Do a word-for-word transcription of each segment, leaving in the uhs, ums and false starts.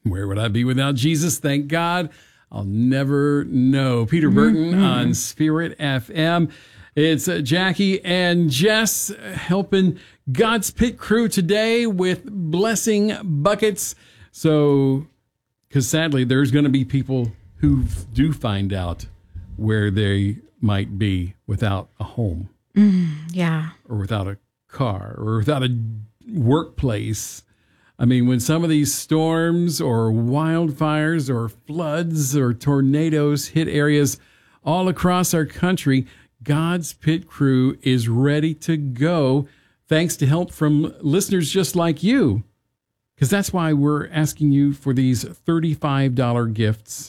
Where would I be without Jesus? Thank God. I'll never know. Peter Burton mm-hmm. on Spirit F M. It's uh, Jackie and Jess helping God's Pit Crew today with blessing buckets. So, because sadly, there's going to be people who do find out where they might be without a home. Mm, yeah. Or without a car or without a workplace. I mean, when some of these storms or wildfires or floods or tornadoes hit areas all across our country, God's Pit Crew is ready to go, thanks to help from listeners just like you. Because that's why we're asking you for these thirty-five dollars gifts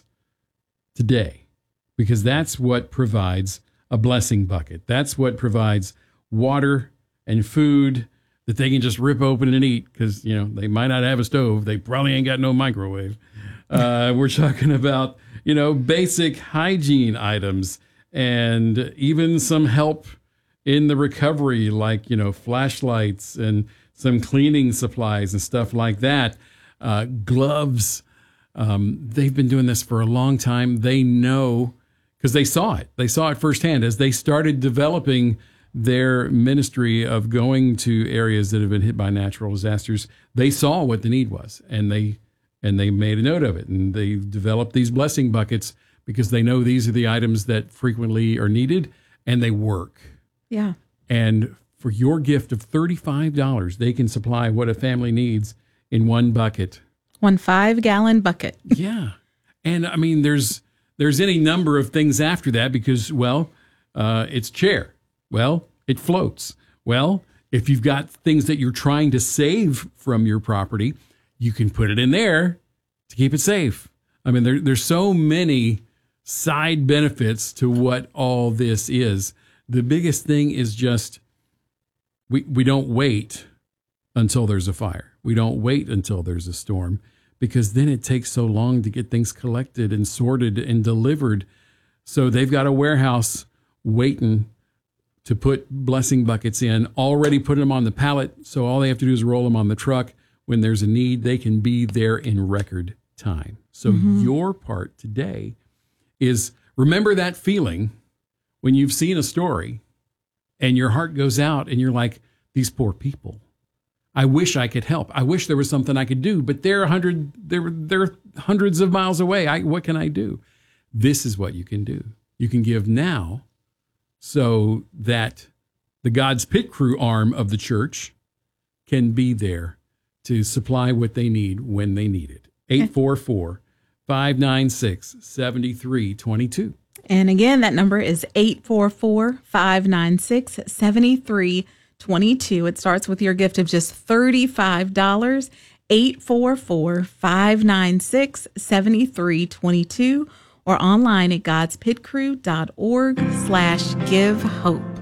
today. Because that's what provides a blessing bucket. That's what provides water and food that they can just rip open and eat, because, you know, they might not have a stove. They probably ain't got no microwave. Uh, we're talking about, you know, basic hygiene items and even some help in the recovery, like, you know, flashlights and some cleaning supplies and stuff like that. Uh, gloves. Um, they've been doing this for a long time. They know, because they saw it. They saw it firsthand as they started developing their ministry of going to areas that have been hit by natural disasters. They saw what the need was, and they and they made a note of it, and they developed these blessing buckets because they know these are the items that frequently are needed, and they work. Yeah. And for your gift of thirty-five dollars, they can supply what a family needs in one bucket. One five-gallon bucket. Yeah. And, I mean, there's there's any number of things after that because, well, uh, it's chair. Well, it floats. Well, if you've got things that you're trying to save from your property, you can put it in there to keep it safe. I mean, there, there's so many side benefits to what all this is. The biggest thing is just we, we don't wait until there's a fire. We don't wait until there's a storm, because then it takes so long to get things collected and sorted and delivered. So they've got a warehouse waiting to put blessing buckets in, already put them on the pallet. So all they have to do is roll them on the truck. When there's a need, they can be there in record time. So mm-hmm. your part today is remember that feeling when you've seen a story and your heart goes out and you're like, these poor people, I wish I could help. I wish there was something I could do, but they're a hundred, they're, they're hundreds of miles away. I, what can I do? This is what you can do. You can give now, so that the God's Pit Crew arm of the church can be there to supply what they need when they need it. eight four four, five nine six, seven three two two. And again, that number is eight four four, five nine six, seven three two two. It starts with your gift of just thirty-five dollars. eight four four, five nine six, seven three two two. Or online at godspitcrew.org slash give hope.